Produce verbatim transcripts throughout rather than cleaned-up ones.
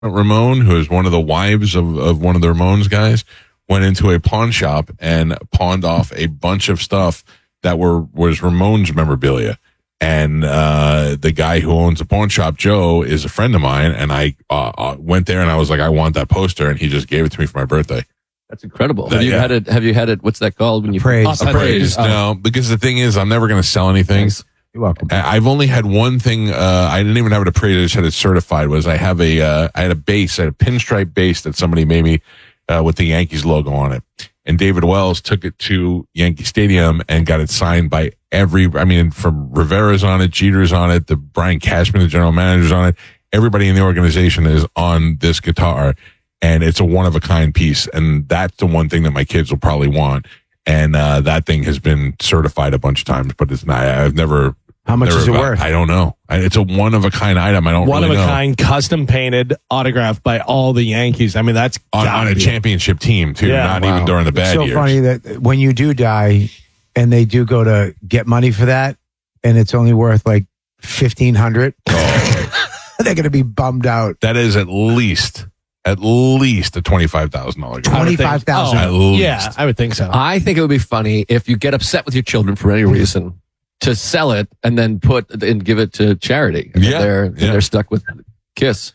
Ramon, who is one of the wives of, of one of the Ramones guys, went into a pawn shop and pawned off a bunch of stuff that were was Ramones memorabilia. And uh, the guy who owns the pawn shop, Joe, is a friend of mine. And I uh, uh, went there and I was like, I want that poster. And he just gave it to me for my birthday. That's incredible. That, have you yeah. had it? Have you had it? What's that called? When you Praise. Oh, Appraised. Oh. No, because the thing is, I'm never going to sell anything. Nice. You're welcome. I- I've only had one thing. Uh, I didn't even have it appraised. I just had it certified. Was I have a, uh, I had a base, I had a pinstripe base that somebody made me uh, with the Yankees logo on it. And David Wells took it to Yankee Stadium and got it signed by every, I mean, from Rivera's on it, Jeter's on it, the Brian Cashman, the general manager's on it. Everybody in the organization is on this guitar. And it's a one of a kind piece. And that's the one thing that my kids will probably want. And uh, that thing has been certified a bunch of times, but it's not, I've never. How much never is it got- worth? I don't know. I- It's a one of a kind item. I don't One really of a know. kind, custom painted, autographed by all the Yankees. I mean, that's On, gotta on a be- championship team, too. Yeah, not wow. even during the bad It's so years. funny that when you do die and they do go to get money for that and it's only worth like fifteen hundred dollars, they're going to be bummed out. That is at least, at least a twenty-five thousand dollars. I would think- twenty-five thousand At Oh, least. yeah, I would think so. I think it would be funny if you get upset with your children for any reason to sell it and then put and give it to charity. And Yeah, they're yeah. they're stuck with Kiss.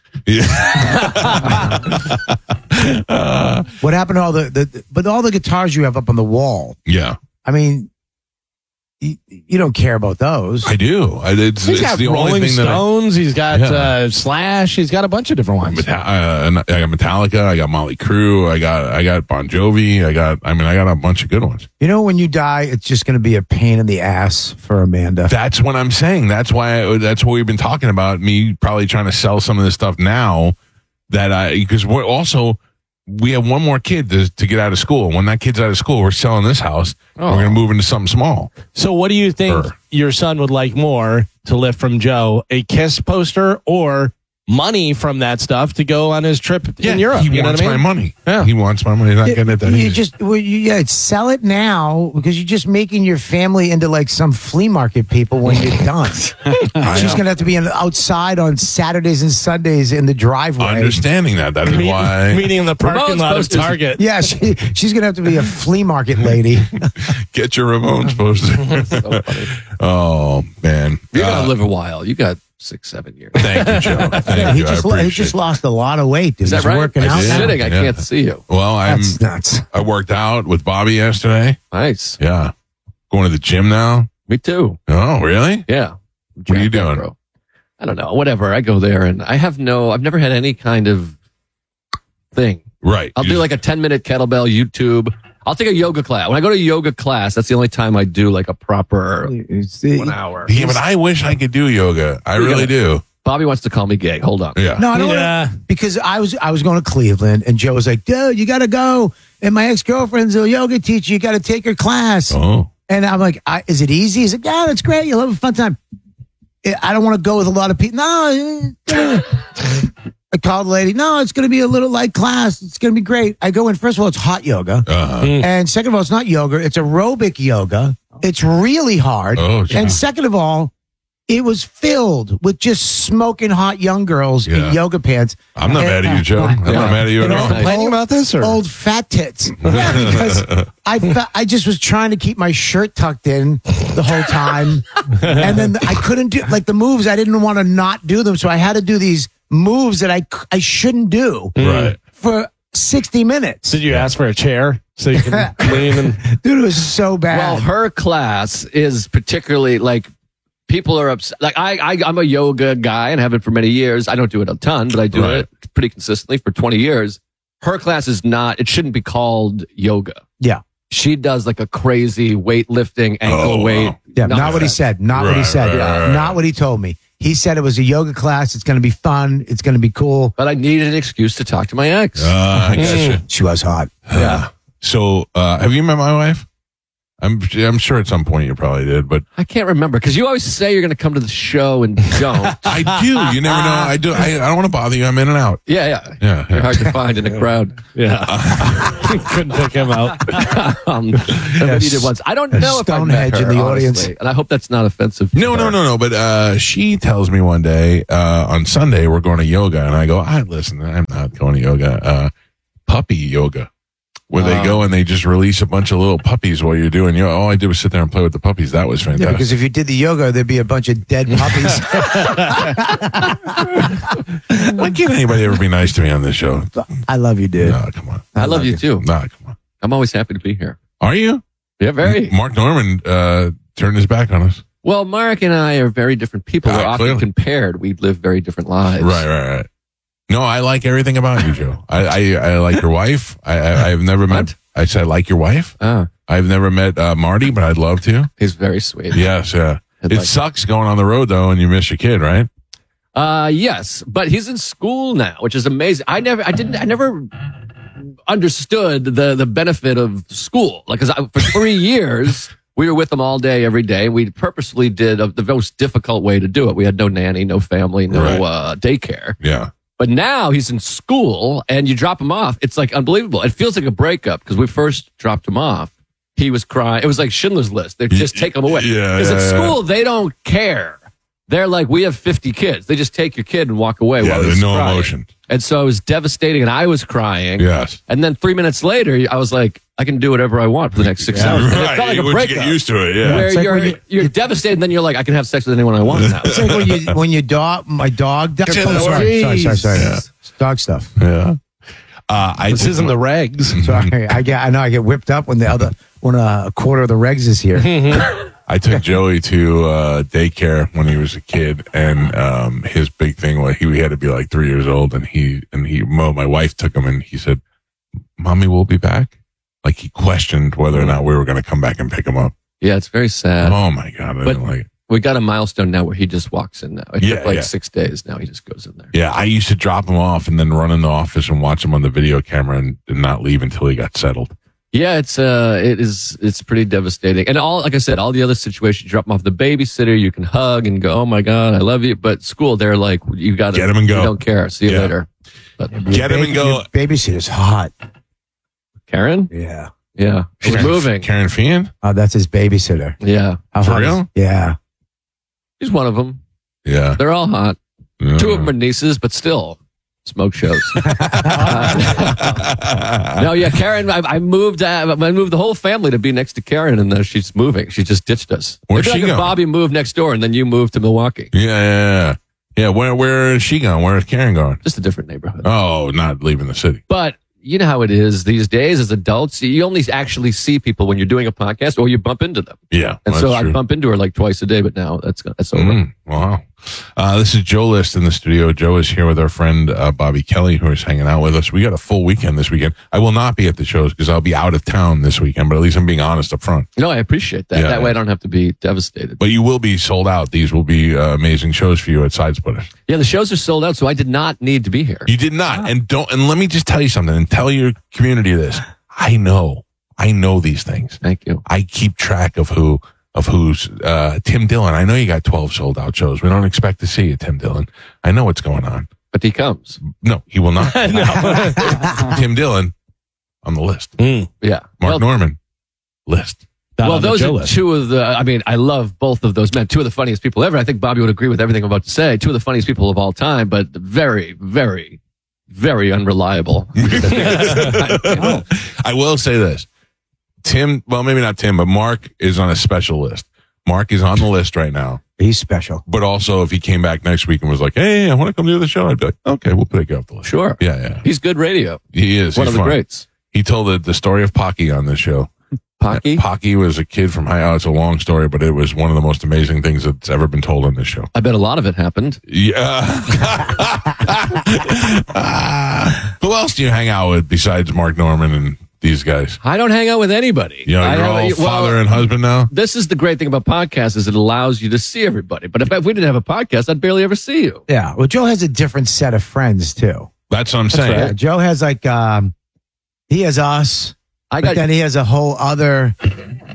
Uh, What happened to all the, the, but all the guitars you have up on the wall? yeah, I mean, you, you don't care about those. I do. I- It's, He's it's got the only Rolling thing that I, Stones. He's got Yeah. uh, Slash. He's got a bunch of different ones. Meta- uh, I got Metallica. I got Motley Crue. I got I got Bon Jovi. I got. I mean, I got a bunch of good ones. You know, when you die, it's just going to be a pain in the ass for Amanda. That's what I'm saying. That's why. I, that's what we've been talking about. Me probably trying to sell some of this stuff now. That I because we're also we have one more kid to, to get out of school. When that kid's out of school, we're selling this house. Oh. We're going to move into something small. So, what do you think Her. your son would like more to lift from Joe? A Kiss poster or money from that stuff to go on his trip in Europe? He you know wants what I mean? my money. Yeah. He wants my money. He's not getting it that you easy. just well, you, yeah, sell it now because you're just making your family into like some flea market people when you're done. She's gonna have to be in, outside on Saturdays and Sundays in the driveway. Understanding that. That is Meet- why. Meeting in the parking Ramones lot of posters. Target. Yeah, she, she's gonna have to be a flea market lady. Get your Ramones poster. So funny. Oh man. You're Uh, gonna live a while. You got six, seven years. Thank you, Joe. Thank Yeah, he you. I just lo- he appreciate just it. lost a lot of weight. Dude. Is that He's right? working I out did. now. Sitting, I Yeah. can't see you. Well, I'm. That's nuts. I worked out with Bobby yesterday. Nice. Yeah. Going to the gym now. Me too. Oh, really? Yeah. What are you Jacked up, doing? bro. I don't know. Whatever. I go there and I have no. I've never had any kind of thing. Right. I'll You do just- like a ten minute kettlebell YouTube. I'll take a yoga class. When I go to a yoga class, that's the only time I do like a proper It's- one hour. Yeah, but I wish I could do yoga. I You really gotta- do. Bobby wants to call me gay. Hold on. Yeah. No, I don't Yeah. wanna, because I was I was going to Cleveland and Joe was like, dude, you got to go. And my ex girlfriend's a yoga teacher. You got to take her class. Oh. And I'm like, I, is it easy? He's like, yeah, that's great. You'll have a fun time. I don't want to go with a lot of people. No. uh, I called the lady. No, it's going to be a little light class. It's going to be great. I go in. First of all, it's hot yoga. Uh-huh. And second of all, it's not yoga. It's aerobic yoga. It's really hard. Oh, gee. And second of all, it was filled with just smoking hot young girls Yeah. in yoga pants. I'm not And- mad at you, Joe. I'm Yeah. not mad at you at And all. all- Complaining about this, or Old fat tits. Yeah, because I fe- I just was trying to keep my shirt tucked in the whole time, and then I couldn't do like the moves. I didn't want to not do them, so I had to do these moves that I c- I shouldn't do Right. for sixty minutes. did you ask for a chair so you can clean? And Dude, it was so bad. Well, her class is particularly like people are upset. Like I, I, I'm a yoga guy and have been for many years. I don't do it a ton, but I do Right. it pretty consistently for twenty years. Her class is not. It shouldn't be called yoga. yeah, She does like a crazy weightlifting, ankle Oh, weight. wow. yeah. nonsense. Not what he said. Not what he Right, said. right, right, right. Not what he told me. He said it was a yoga class. It's going to be fun. It's going to be cool. But I needed an excuse to talk to my ex. Uh, I gotcha. She was hot. yeah. So, uh, have you met my wife? I'm I'm sure at some point you probably did, but I can't remember because you always say you're going to come to the show and don't. I do. You never know. I do. I, I don't want to bother you. I'm in and out. Yeah, yeah. Yeah, You're yeah. hard to find in a crowd. Yeah. Couldn't pick him out. um, maybe you did once. I don't know if I met Stonehenge her, in the honestly, audience. and I hope that's not offensive. to No, no, her. no, no. But uh, she tells me one day uh, on Sunday we're going to yoga, and I go, I listen. I'm not going to yoga. Uh, puppy yoga, where they Oh. go and they just release a bunch of little puppies while you're doing yoga. All I did was sit there and play with the puppies. That was Yeah, fantastic. because if you did the yoga, there'd be a bunch of dead puppies. Why can't anybody ever be nice to me on this show? I love you, dude. No, come on. I love you too. No, come on. I'm always happy to be here. Are you? Yeah, very. Mark Norman uh, turned his back on us. Well, Mark and I are very different people. Ah, We're often clearly. compared. We live very different lives. Right, right, right. No, I like everything about you, Joe. I, I, I like your wife. I, I, I've never met. What? I said I like your wife. Ah, I've never met uh, Marty, but I'd love to. he's very sweet. Yes, yeah. I'd It like- sucks going on the road though, and you miss your kid, right? Uh, yes, but he's in school now, which is amazing. I never, I didn't, I never understood the the benefit of school. Like, cause I, for three years we were with him all day, every day. We purposely did a, the most difficult way to do it. We had no nanny, no family, no Right. uh, daycare. Yeah. But now he's in school, and you drop him off. It's like unbelievable. It feels like a breakup because we first dropped him off. He was crying. It was like Schindler's List. They just take him away. Yeah, Because yeah, at yeah. school they don't care. They're like, we have fifty kids. They just take your kid and walk away. Yeah, while there's he's no crying. emotion. And so it was devastating, and I was crying. Yes. And then three minutes later, I was like, I can do whatever I want for the next six hours. And it felt like a Once you breakup. get used to it, yeah. Where It's like you're, when you- you're devastated, and then you're like, I can have sex with anyone I want now. It's like when you when your dog, my dog. Died. Yeah, Oh, that sorry, sorry, sorry, sorry. Yeah. Dog stuff. Yeah. Uh, I This took isn't my- the regs. Sorry, I get. I know I get whipped up when the other when a quarter of the regs is here. I took Joey to uh, daycare when he was a kid, and um, his big thing was he had to be like three years old, and he and he Mo, my wife took him, and he said, "Mommy, we'll be back." Like he questioned whether or not we were going to come back and pick him up. Yeah, it's very sad. Oh my god! I But- didn't like it. We got a milestone now where he just walks in now. It Yeah, took like yeah. six days. Now he just goes in there. Yeah, I used to drop him off and then run in the office and watch him on the video camera and, and not leave until he got settled. Yeah, it's uh, it is, it's pretty devastating. And all, like I said, all the other situations, you drop him off the babysitter, you can hug and go, oh my god, I love you. But school, they're like, you got to Get him and go. You don't care. See you Yeah. later. But Get him and go. Your babysitter's hot. Karen, Yeah. yeah, she's Karen- moving. Karen Fian? Oh, that's his babysitter. Yeah, How For hot is- real? Yeah. she's one of them. Yeah. They're all hot. yeah. Two of them are nieces, but still smoke shows. No, yeah, Karen. I, I moved. Uh, I moved the whole family to be next to Karen, and uh, she's moving. She just ditched us. Where's It'd be she like if going? Bobby moved next door, and then you moved to Milwaukee. Yeah, yeah, yeah. Yeah, where where is she going? Where is Karen going? Just a different neighborhood. Oh, not leaving the city. But you know how it is these days as adults. You only actually see people when you're doing a podcast, or you bump into them. Yeah, And that's so I true. bump into her like twice a day. But now that's that's over. Mm, wow. Uh, this is Joe List in the studio. Joe is here with our friend uh, Bobby Kelly, who is hanging out with us. We got a full weekend this weekend. I will not be at the shows because I'll be out of town this weekend, but at least I'm being honest up front. No, I appreciate that. Yeah, that yeah. way I don't have to be devastated. But you will be sold out. These will be uh, amazing shows for you at Side Splitters. Yeah, the shows are sold out, so I did not need to be here. You did not. And don't, and let me just tell you something and tell your community this. I know, I know these things. Thank you. I keep track of who, of who's, uh, Tim Dillon. I know you got twelve sold out shows. We don't expect to see you, Tim Dillon. I know what's going on. But he comes. No, he will not. Tim Dillon on the list. Mm, Yeah. Mark well, Norman list. not well, on the those Joe are list. two of the. I mean, I love both of those men. Two of the funniest people ever. I think Bobby would agree with everything I'm about to say. Two of the funniest people of all time, but very, very, very unreliable. I will say this. Tim, well, maybe not Tim, but Mark is on a special list. Mark is on the list right now. He's special. But also, if he came back next week and was like, "Hey, I want to come do the show," I'd be like, "Okay, we'll put it off the list." Sure. Yeah, yeah. He's good radio. He is. One He's of the fun. greats. He told the, the story of Pocky on this show. Pocky? Pocky was a kid from High. Oh, it's a long story, but it was one of the most amazing things that's ever been told on this show. I bet a lot of it happened. Yeah. Who else do you hang out with besides Mark Norman and these guys? I don't hang out with anybody. You know, I you're have- all well, father and husband now. This is the great thing about podcasts is it allows you to see everybody. But if, if we didn't have a podcast, I'd barely ever see you. Yeah. Well, Joe has a different set of friends too. That's what I'm saying. Yeah, Joe has like um, he has us, I but got then he has a whole other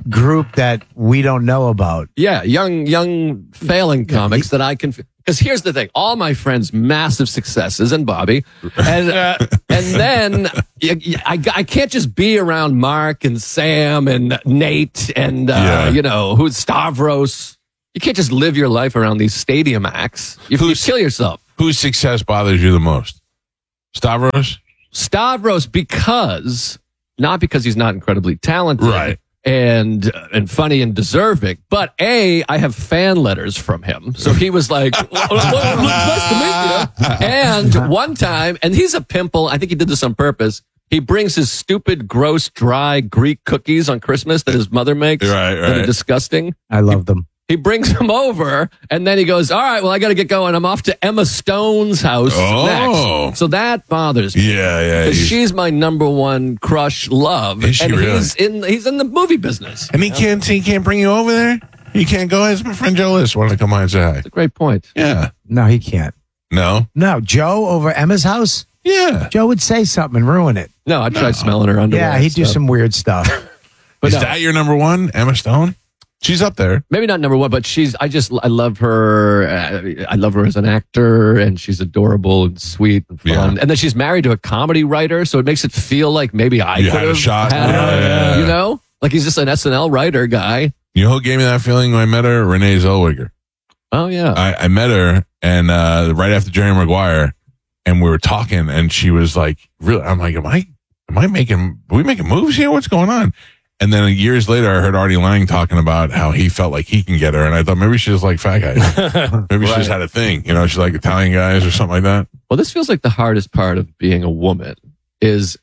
group that we don't know about. Yeah, young, young failing comics that I can. Because here's the thing: all my friends, massive successes, and Bobby, and uh, and then I, I can't just be around Mark and Sam and Nate and uh, Yeah. you know who's Stavros. You can't just live your life around these stadium acts. You, you Who's- kill yourself. Whose success bothers you the most? Stavros? Stavros, because not because he's not incredibly talented, Right. and uh, and funny and deserving, but a I have fan letters from him, so he was like, "Well, well, "Nice to meet you." And one time, and he's a pimple. I think he did this on purpose. He brings his stupid, gross, dry Greek cookies on Christmas that his mother makes, Right, that are right. disgusting. I love them. He brings them over, and then he goes, "All right, well, I got to get going. I'm off to Emma Stone's house Oh. next." So that bothers me. Yeah, yeah. Because he's- she's my number one crush love. Is she and really? he's in he's in the movie business. And he can't, he can't bring you over there? He can't go as my friend Joe List. Want to come by and say hi? That's a great point. Yeah. No, he can't. No? No, Joe over Emma's house. Yeah. Joe would say something and ruin it. No, I tried smelling her underwear. Yeah, and he'd do stuff. some weird stuff. But Is no. that your number one, Emma Stone? She's up there. Maybe not number one, but she's. I just I love her. Uh, I love her as an actor, and she's adorable and sweet and fun. Yeah. And then she's married to a comedy writer, so it makes it feel like maybe I You could had a have shot. had her, Yeah, yeah, yeah. You know, like he's just an S N L writer guy. You know who gave me that feeling when I met her? Renee Zellweger. Oh yeah. I, I met her and uh, right after Jerry Maguire, and we were talking, and she was like, "Really?" I'm like, "Am I? Am I making? Are we making moves here? What's going on?" And then years later, I heard Artie Lang talking about how he felt like he can get her, and I thought maybe she just like fat guys. Maybe she just had a thing, you know? She like Italian guys or something like that. Well, this feels like the hardest part of being a woman is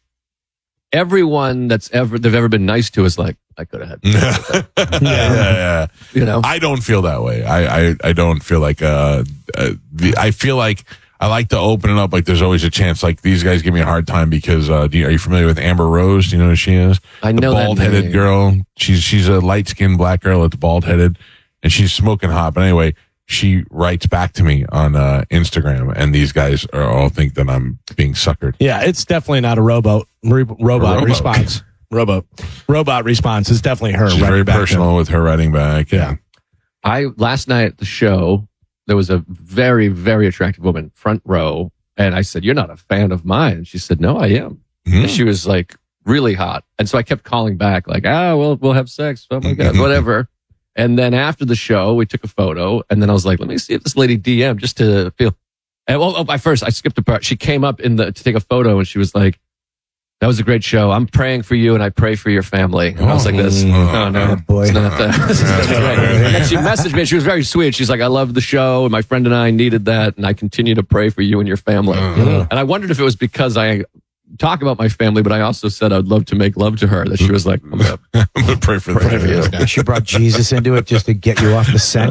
everyone that's ever they've ever been nice to is like, I could have had, yeah, yeah, yeah. you know. I don't feel that way. I, I, I don't feel like, uh, uh, the, I feel like I like to open it up. Like there's always a chance. Like these guys give me a hard time because, uh, do you, are you familiar with Amber Rose? Do you know who she is? I The know that bald headed name. girl. She's, she's a light skinned black girl that's bald headed and she's smoking hot. But anyway, she writes back to me on, uh, Instagram and these guys are all think that I'm being suckered. Yeah, it's definitely not a robot re- robot robot. response. Robot robot response is definitely her. She's writing very back to him. personal with her writing back. Yeah. I last night at the show, there was a very, very attractive woman, front row, and I said, "You're not a fan of mine." And she said, "No, I am." Mhm. And she was like really hot, and so I kept calling back, like, "Ah, well, we'll have sex. Oh my god, whatever." And then after the show, we took a photo, and then I was like, "Let me see if this lady D M just to feel." And well, oh, by first, I skipped a part. She came up in the to take a photo, and she was like, "That was a great show. I'm praying for you, and I pray for your family." And I was like, "This, Oh. oh no, Oh, boy. it's not that." This is Yeah, not yeah, right. yeah, yeah. And she messaged me. And she was very sweet. She's like, "I love the show, and my friend and I needed that, and I continue to pray for you and your family." Uh-huh. And I wondered if it was because I talk about my family, but I also said I'd love to make love to her. That she was like, "I'm gonna I'm going to pray for pray for you." that. She brought Jesus into it just to get you off the scent.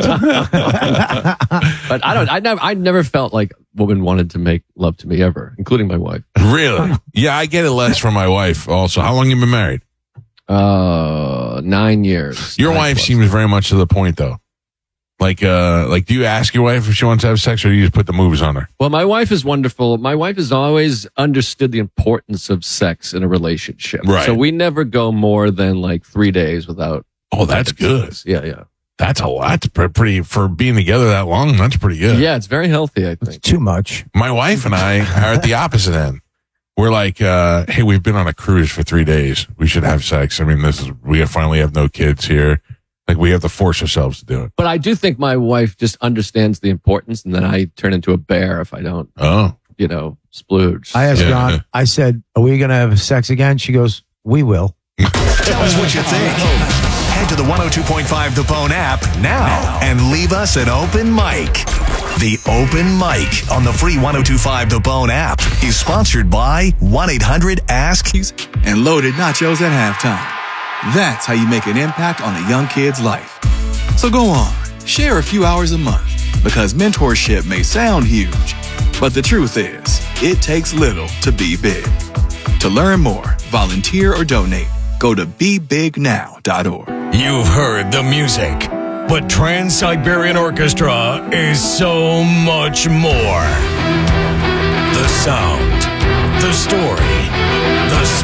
But I don't. I never. I never felt like a woman wanted to make love to me ever, including my wife. Really? Yeah, I get it less from my wife also. How long you been married? Uh, nine years. Your Nine wife plus. seems very much to the point though. Like, uh, like, do you ask your wife if she wants to have sex or do you just put the moves on her? Well, my wife is wonderful. My wife has always understood the importance of sex in a relationship. Right. So we never go more than like three days without. Oh, that's good. Yeah, yeah. That's a lot. That's pre- pretty, for being together that long, that's pretty good. Yeah, it's very healthy, I think. Too much. My wife and I are at the opposite end. We're like, uh, hey, we've been on a cruise for three days. We should have sex. I mean, this is, we finally have no kids here. Like, we have to force ourselves to do it. But I do think my wife just understands the importance, and then I turn into a bear if I don't, Oh. you know, splooge. I asked Yeah. John, I said, "Are we going to have sex again?" She goes, "We will." Tell us what you think. Head to the one oh two point five The Bone app now and leave us an open mic. The Open Mic on the free one oh two point five The Bone app is sponsored by one eight hundred ask and loaded nachos at halftime. That's how you make an impact on a young kid's life. So go on, share a few hours a month, because mentorship may sound huge, but the truth is, it takes little to be big. To learn more, volunteer, or donate, go to be big now dot org. You've heard the music, but Trans-Siberian Orchestra is so much more. The sound, the story, the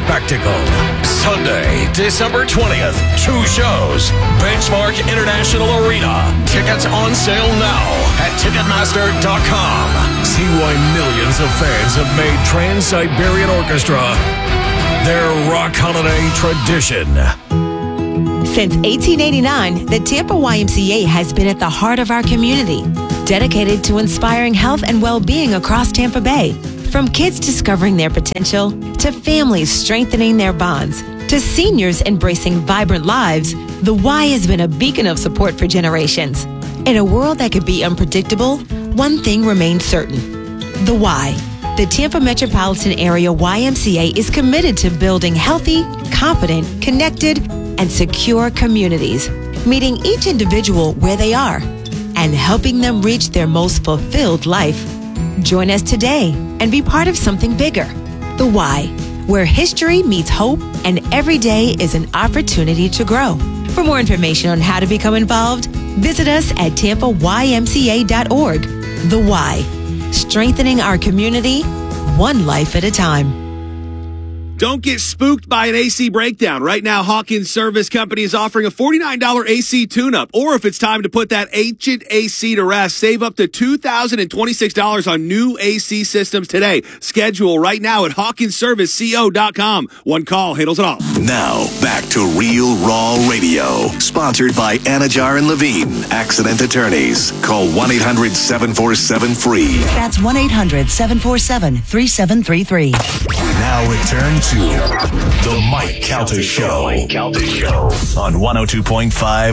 spectacle. Sunday, December twentieth, two shows. Benchmark International Arena. Tickets on sale now at Ticketmaster dot com. See why millions of fans have made Trans-Siberian Orchestra their rock holiday tradition. Since eighteen eighty-nine, the Tampa Y M C A has been at the heart of our community, dedicated to inspiring health and well-being across Tampa Bay. From kids discovering their potential, to families strengthening their bonds, to seniors embracing vibrant lives, the Y has been a beacon of support for generations. In a world that could be unpredictable, one thing remains certain. The Y. The Tampa Metropolitan Area Y M C A is committed to building healthy, confident, connected, and secure communities, meeting each individual where they are and helping them reach their most fulfilled life. Join us today and be part of something bigger. The Y, where history meets hope and every day is an opportunity to grow. For more information on how to become involved, visit us at tampa y m c a dot org. The Y, strengthening our community, one life at a time. Don't get spooked by an A C breakdown. Right now, Hawkins Service Company is offering a forty-nine dollars A C tune-up. Or if it's time to put that ancient A C to rest, save up to two thousand twenty-six dollars on new A C systems today. Schedule right now at hawkins service co dot com. One call handles it all. Now, back to Real Raw Radio. Sponsored by Anajar and Levine, Accident Attorneys. Call one eight hundred seven four seven free. That's one eight hundred seven four seven three seven three three. We now return to The Mike Calta Show. On one oh two point five